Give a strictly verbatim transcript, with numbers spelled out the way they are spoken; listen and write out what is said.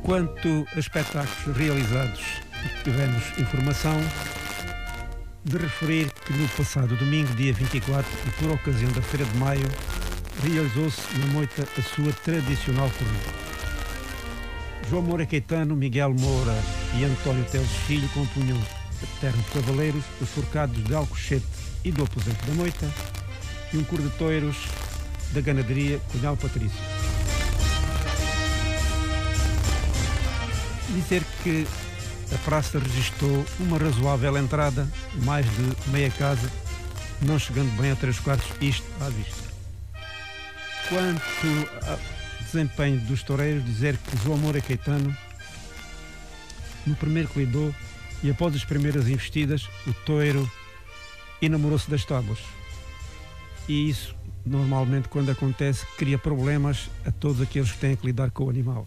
Quanto a espetáculos realizados, tivemos informação de referir que no passado domingo, dia vinte e quatro, e por ocasião da Feira de Maio, realizou-se na Moita a sua tradicional corrida. João Moura Caetano, Miguel Moura e António Teles Filho compunham a terra de cavaleiros, os forcados de Alcochete e do Aposento da Moita, e um cor de touros da ganaderia Cunhal Patrício. Dizer que a praça registrou uma razoável entrada, mais de meia casa, não chegando bem a três quartos, isto à vista. Quanto ao desempenho dos toureiros, dizer que João Moura Caetano, no primeiro que lidou, e após as primeiras investidas, o touro enamorou-se das tábuas. E isso, normalmente, quando acontece, cria problemas a todos aqueles que têm que lidar com o animal.